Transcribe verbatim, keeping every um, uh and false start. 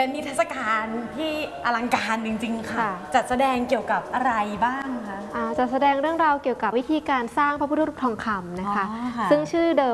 เป็นนิทรรศการที่อลังการจริงๆค่ะจัดแสดงเกี่ยวกับอะไรบ้างคะจัดแสดงเรื่องราวเกี่ยวกับวิธีการสร้างพระพุทธรูปทองคำนะคะซึ่งชื่อเดิม